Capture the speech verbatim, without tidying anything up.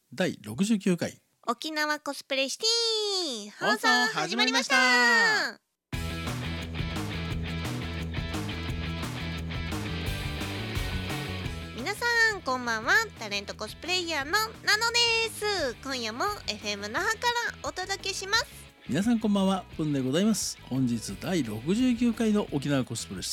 だいろくじゅうきゅうかい沖縄コスプレシティ放送放送始まりました。皆さんこんばんは。タレントコスプレイヤーのナノです。今夜も エフエム 那覇からお届けします。 皆さんこんばんは、プンでございます。本日だいろくじゅうきゅうかいの沖縄コスプレ